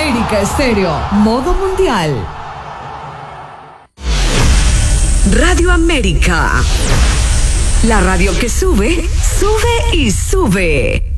América Estéreo, modo mundial. Radio América. La radio que sube, sube y sube.